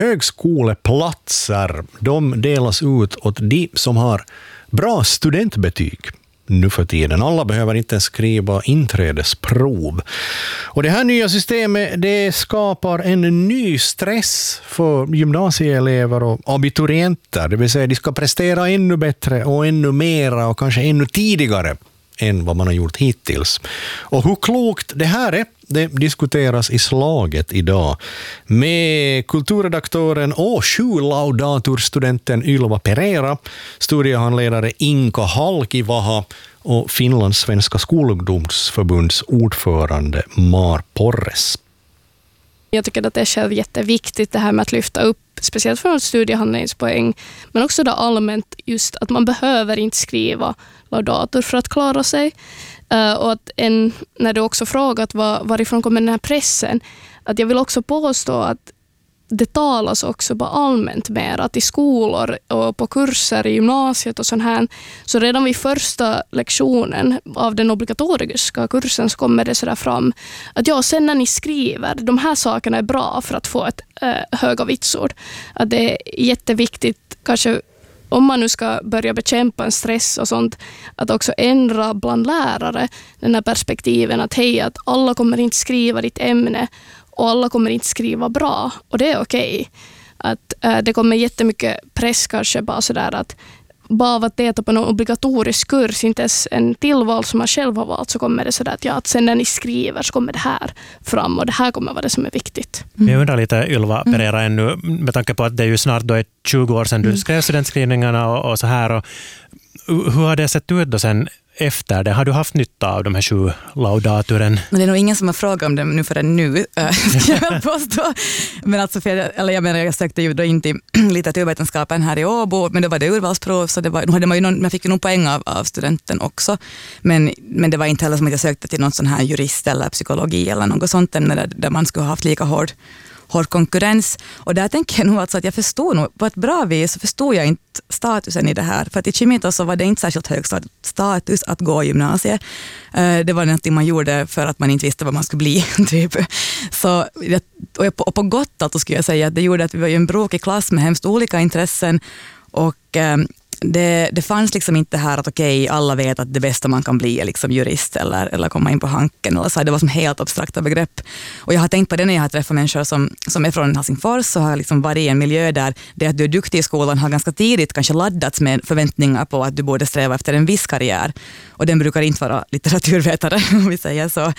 Högskoleplatser, de delas ut åt de som har bra studentbetyg nu för tiden. Alla behöver inte skriva inträdesprov. Och det här nya systemet, det skapar en ny stress för gymnasieelever och abiturienter. Det vill säga de ska prestera ännu bättre och ännu mera och kanske ännu tidigare än vad man har gjort hittills. Och hur klokt det här är, det diskuteras i Slaget idag med kulturredaktören och 7-laudatorstudenten Ylva Pereira, studiehandledare Inka Halkivaha och Finlands svenska skolungdomsförbunds ordförande Mar Porres. Jag tycker att det är själv jätteviktigt det här med att lyfta upp, speciellt från studiehandledningspoäng, men också då allmänt just att man behöver inte skriva laudator för att klara sig. Och att när du också frågat varifrån kommer den här pressen, att jag vill också påstå att det talas också bara allmänt mer, att i skolor och på kurser i gymnasiet och sånt här, så redan vid första lektionen av den obligatoriska kursen så kommer det sådär fram att sen när ni skriver, de här sakerna är bra för att få ett höga vitsord. Att det är jätteviktigt, kanske om man nu ska börja bekämpa en stress och sånt, att också ändra bland lärare den här perspektiven att hej, att alla kommer inte skriva ditt ämne och alla kommer inte skriva bra, och det är okej. Att det kommer jättemycket press kanske bara sådär att bara av att delta på någon obligatorisk kurs, inte ens en tillval som man själv har valt, så kommer det sådär att sen när ni skriver så kommer det här fram och det här kommer vara det som är viktigt. Jag undrar lite, Ylva Pereira, ännu med tanke på att det är ju snart då 20 år sedan du skrev studentskrivningarna och så här. Och hur har det sett ut då sen efter det? Har du haft nytta av de här 7 laudaturen? Men det är nog ingen som har frågat om det nu förrän nu, ska jag påstå. Men alltså, jag sökte ju då in till litteraturvetenskapen här i Åbo, men då var det urvalsprov, så man fick ju nog poäng av studenten också. Men det var inte heller som att jag sökte till någon sån här jurist eller psykologi eller något sånt där man skulle ha haft lika hård konkurrens. Och där tänker jag nog alltså att jag förstod nog, på ett bra vis så förstod jag inte statusen i det här. För att i Kimito så var det inte särskilt hög status att gå gymnasiet. Det var något man gjorde för att man inte visste vad man skulle bli. Typ. Så, och på gott att skulle jag säga att det gjorde att vi var en brokig klass med hemskt olika intressen. Och det fanns liksom inte här att okej, alla vet att det bästa man kan bli är liksom jurist eller komma in på hanken. Eller så. Det var som helt abstrakta begrepp. Och jag har tänkt på det när jag har träffat människor som är från Helsingfors, så har jag liksom varit i en miljö där det att du är duktig i skolan har ganska tidigt kanske laddats med förväntningar på att du borde sträva efter en viss karriär. Och den brukar inte vara litteraturvetare, om vi säger så.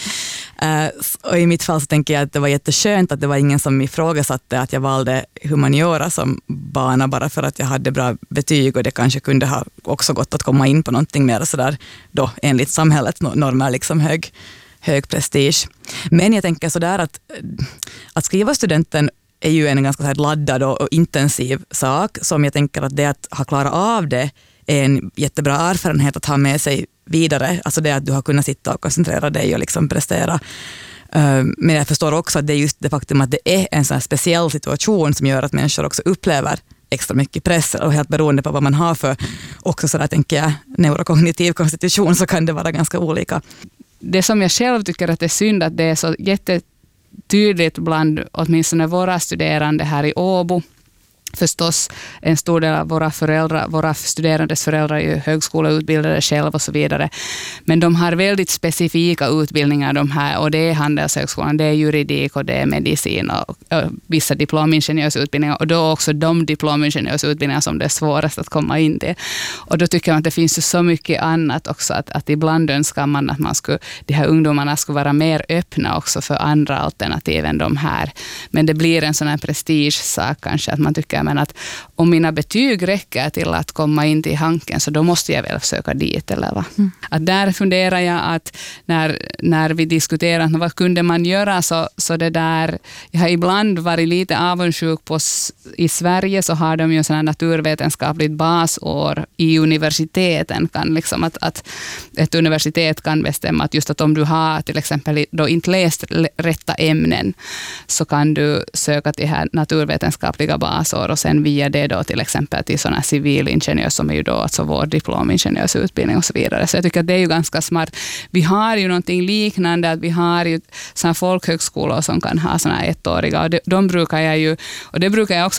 Och i mitt fall så tänker jag att det var jätteskönt att det var ingen som ifrågasatte att jag valde humaniora som bana bara för att jag hade bra betyg, och det kanske kunde ha också gått att komma in på någonting mer sådär då enligt samhällets normer, liksom hög prestige. Men jag tänker sådär att skriva studenten är ju en ganska så här laddad och intensiv sak, som jag tänker att det att ha klarat av det är en jättebra erfarenhet att ha med sig vidare. Alltså det att du har kunnat sitta och koncentrera dig och liksom prestera. Men jag förstår också att det är just det faktum att det är en sån här speciell situation som gör att människor också upplever extra mycket press, och helt beroende på vad man har för också sådär, tänker jag, neurokognitiv konstitution, så kan det vara ganska olika. Det som jag själv tycker att det är synd att det är så jättetydligt bland åtminstone våra studerande här i Åbo. Förstås en stor del av våra studerandes föräldrar är ju högskoleutbildade själv och så vidare. Men de har väldigt specifika utbildningar de här, och det är Handelshögskolan, det är juridik och det är medicin och vissa diplomingenjörsutbildningar, och då också de diplomingenjörsutbildningar som det är svårast att komma in till. Och då tycker man att det finns ju så mycket annat också, att ibland önskar man att de här ungdomarna skulle vara mer öppna också för andra alternativ än de här. Men det blir en sån här prestigesak kanske, att man tycker men att om mina betyg räcker till att komma in till hanken, så då måste jag väl söka dit, eller va? Att där funderar jag att när vi diskuterar vad kunde man göra, så det där, jag har ibland varit lite avundsjuk på, i Sverige så har de ju sådana naturvetenskapligt basår i universiteten, kan liksom att ett universitet kan bestämma att just att om du har till exempel då inte läst rätta ämnen, så kan du söka till här naturvetenskapliga basår och sen via det då till exempel till sådana civilingenjör som är ju då alltså vår diplomingenjörsutbildning och så vidare. Så jag tycker att det är ju ganska smart. Vi har ju någonting liknande, att vi har ju sådana folkhögskolor som kan ha sådana ettåriga, och de brukar jag ju, och det brukar jag också